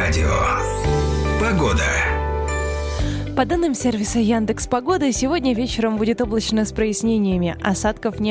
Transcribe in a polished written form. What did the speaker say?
радио. Погода. По данным сервиса Яндекс.Погода, сегодня вечером будет облачно с прояснениями. Осадков не